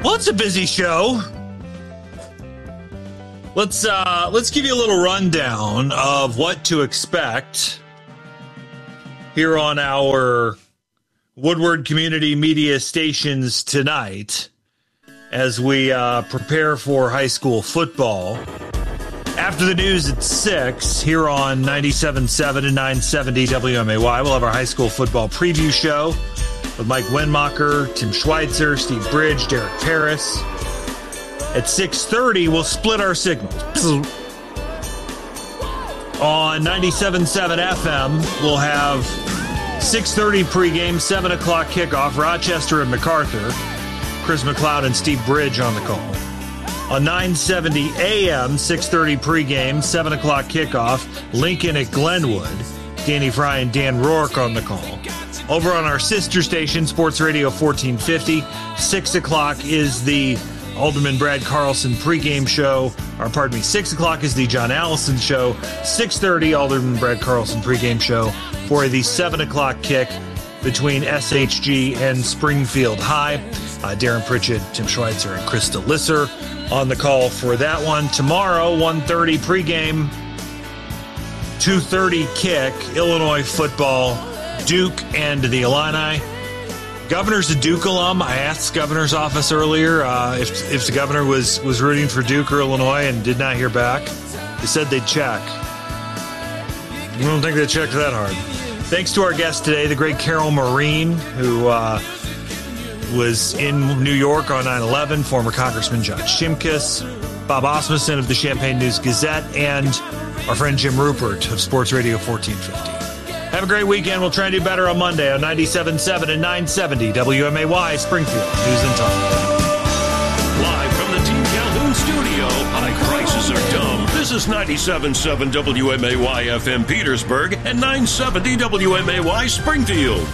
Well, it's a busy show. Let's give you a little rundown of what to expect here on our Woodward Community Media stations tonight as we prepare for high school football. After the news at 6 here on 97.7 and 970 WMAY, we'll have our high school football preview show with Mike Wenmacher, Tim Schweitzer, Steve Bridge, Derek Paris. At 6:30, we'll split our signals. On 97.7 FM, we'll have 6:30 pregame, 7 o'clock kickoff, Rochester and MacArthur. Chris McLeod and Steve Bridge on the call. On 970 AM, 6:30 pregame, 7 o'clock kickoff, Lincoln at Glenwood. Danny Fry and Dan Rourke on the call. Over on our sister station, Sports Radio 1450, 6 o'clock is the Alderman Brad Carlson pregame show. 6 o'clock is the John Allison show. 6:30, Alderman Brad Carlson pregame show for the 7 o'clock kick between SHG and Springfield High. Darren Pritchett, Tim Schweitzer, and Krista Lisser on the call for that one. Tomorrow, 1:30 pregame, 2:30 kick, Illinois football, Duke and the Illini. Governor's a Duke alum. I asked the governor's office earlier if the governor was rooting for Duke or Illinois and did not hear back. They said they'd check. I don't think they checked that hard. Thanks to our guest today, the great Carol Maureen, who was in New York on 9/11, former Congressman Josh Shimkus, Bob Osmussen of the Champaign News-Gazette, and our friend Jim Rupert of Sports Radio 1450. Have a great weekend. We'll try and do better on Monday on 97.7 and 970 WMAY, Springfield News and Talk. Live from the Team Calhoun studio, high prices are dumb. This is 97.7 WMAY FM Petersburg and 970 WMAY Springfield.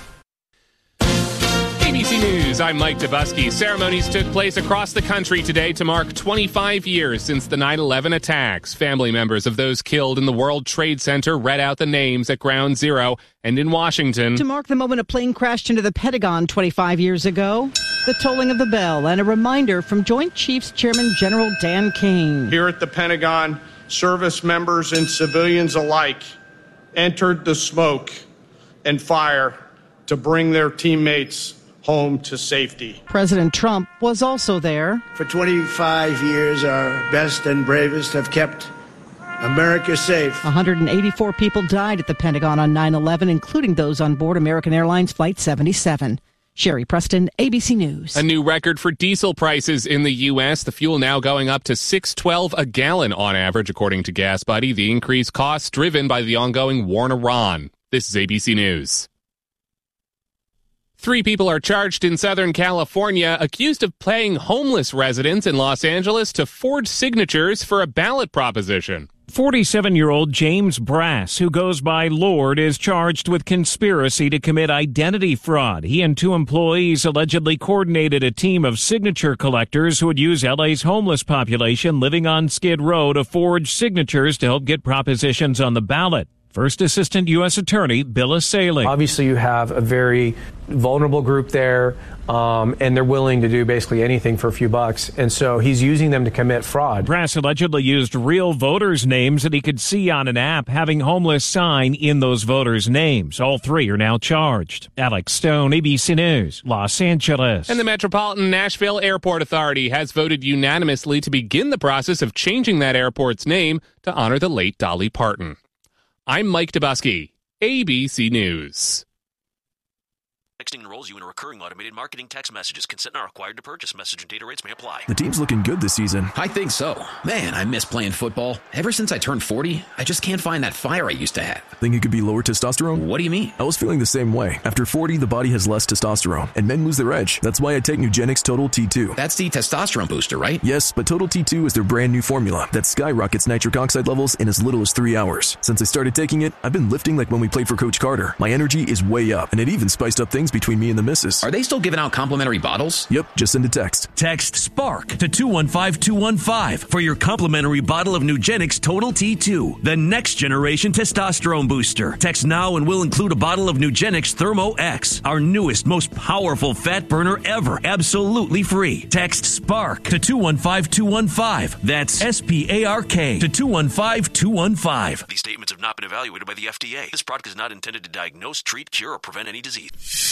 ABC News, I'm Mike Dubusky. Ceremonies took place across the country today to mark 25 years since the 9/11 attacks. Family members of those killed in the World Trade Center read out the names at Ground Zero and in Washington. To mark the moment a plane crashed into the Pentagon 25 years ago, the tolling of the bell and a reminder from Joint Chiefs Chairman General Dan King. Here at the Pentagon, service members and civilians alike entered the smoke and fire to bring their teammates home to safety. President Trump was also there. For 25 years, our best and bravest have kept America safe. 184 people died at the Pentagon on 9/11, including those on board American Airlines Flight 77. Sherry Preston, ABC News. A new record for diesel prices in the U.S. The fuel now going up to $6.12 a gallon on average, according to Gas Buddy. The increased costs driven by the ongoing war in Iran. This is ABC News. 3 people are charged in Southern California, accused of paying homeless residents in Los Angeles to forge signatures for a ballot proposition. 47-year-old James Brass, who goes by Lord, is charged with conspiracy to commit identity fraud. He and 2 employees allegedly coordinated a team of signature collectors who would use LA's homeless population living on Skid Row to forge signatures to help get propositions on the ballot. First Assistant U.S. Attorney Bill Asaley. Obviously, you have a very vulnerable group there, and they're willing to do basically anything for a few bucks. And so he's using them to commit fraud. Brass allegedly used real voters' names that he could see on an app having homeless sign in those voters' names. All 3 are now charged. Alex Stone, ABC News, Los Angeles. And the Metropolitan Nashville Airport Authority has voted unanimously to begin the process of changing that airport's name to honor the late Dolly Parton. I'm Mike Dubusky, ABC News. Texting enrolls you in a recurring automated marketing text messages. Consent not required to purchase. Message and data rates may apply. The team's looking good this season. I think so. Man, I miss playing football. Ever since I turned 40, I just can't find that fire I used to have. Think it could be lower testosterone? What do you mean? I was feeling the same way. After 40, the body has less testosterone, and men lose their edge. That's why I take Nugenix Total T2. That's the testosterone booster, right? Yes, but Total T2 is their brand new formula that skyrockets nitric oxide levels in as little as 3 hours. Since I started taking it, I've been lifting like when we played for Coach Carter. My energy is way up, and it even spiced up things things between me and the missus. Are they still giving out complimentary bottles? Yep, just send a text. Text SPARK to 215215 for your complimentary bottle of Nugenix Total T2, the next generation testosterone booster. Text now and we'll include a bottle of Nugenix Thermo X, our newest, most powerful fat burner ever, absolutely free. Text SPARK to 215215. That's SPARK to 215215. These statements have not been evaluated by the FDA. This product is not intended to diagnose, treat, cure, or prevent any disease.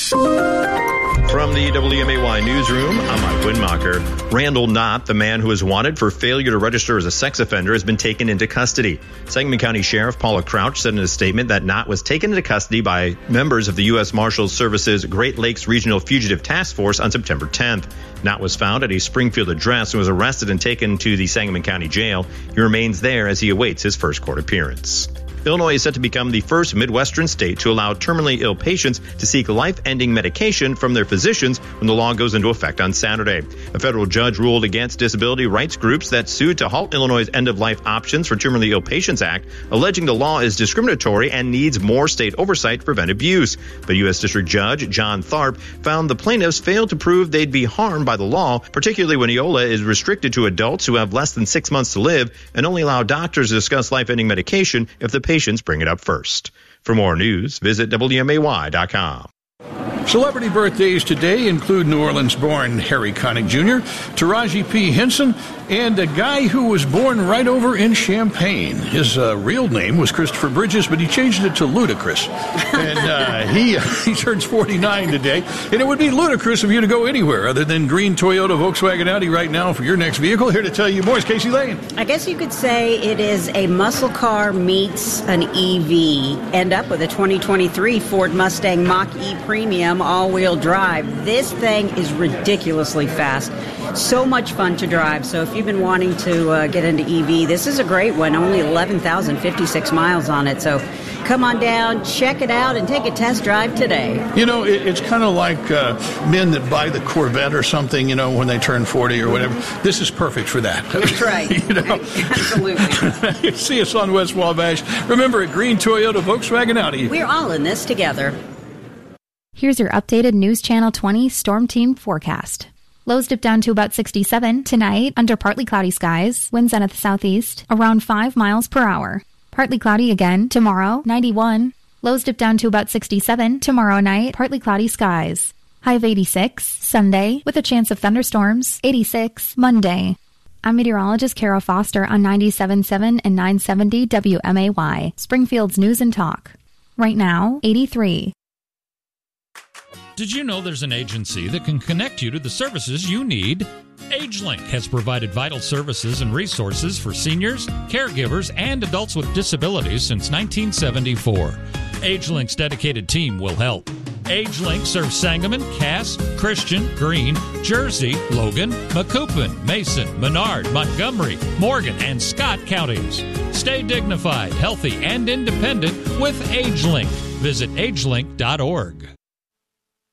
From the WMAY newsroom, I'm Mike Windmacher. Randall Knott, the man who is wanted for failure to register as a sex offender, has been taken into custody. Sangamon County Sheriff Paula Crouch said in a statement that Knott was taken into custody by members of the U.S. Marshals Service's Great Lakes Regional Fugitive Task Force on September 10th. Knott was found at a Springfield address and was arrested and taken to the Sangamon County Jail. He remains there as he awaits his first court appearance. Illinois is set to become the first Midwestern state to allow terminally ill patients to seek life-ending medication from their physicians when the law goes into effect on Saturday. A federal judge ruled against disability rights groups that sued to halt Illinois' End-of-Life Options for Terminally Ill Patients Act, alleging the law is discriminatory and needs more state oversight to prevent abuse. But U.S. District Judge John Tharp found the plaintiffs failed to prove they'd be harmed by the law, particularly when EOLA is restricted to adults who have less than 6 months to live and only allow doctors to discuss life-ending medication if the patients bring it up first. For more news, visit WMAY.com. Celebrity birthdays today include New Orleans-born Harry Connick Jr., Taraji P. Henson, and a guy who was born right over in Champaign. His real name was Christopher Bridges, but he changed it to Ludacris. And he turns 49 today. And it would be ludicrous of you to go anywhere other than green Toyota, Volkswagen, Audi right now for your next vehicle. Here to tell you more is Casey Lane. I guess you could say it is a muscle car meets an EV. End up with a 2023 Ford Mustang Mach-E Premium all-wheel drive. This thing is ridiculously fast. So much fun to drive. So if you've been wanting to get into EV, this is a great one. Only 11,056 miles on it. So come on down, check it out, and take a test drive today. You know, it's kind of like men that buy the Corvette or something, you know, when they turn 40 or whatever. This is perfect for that. That's right. You know? Absolutely. See us on West Wabash. Remember, at green Toyota, Volkswagen, Audi. We're all in this together. Here's your updated News Channel 20 Storm Team forecast. Lows dip down to about 67 tonight under partly cloudy skies. Winds out of the southeast around 5 miles per hour. Partly cloudy again tomorrow, 91. Lows dip down to about 67 tomorrow night. Partly cloudy skies. High of 86 Sunday with a chance of thunderstorms. 86 Monday. I'm meteorologist Kara Foster on 97.7 and 970 WMAY, Springfield's News and Talk. Right now, 83. Did you know there's an agency that can connect you to the services you need? AgeLink has provided vital services and resources for seniors, caregivers, and adults with disabilities since 1974. AgeLink's dedicated team will help. AgeLink serves Sangamon, Cass, Christian, Greene, Jersey, Logan, Macoupin, Mason, Menard, Montgomery, Morgan, and Scott counties. Stay dignified, healthy, and independent with AgeLink. Visit agelink.org.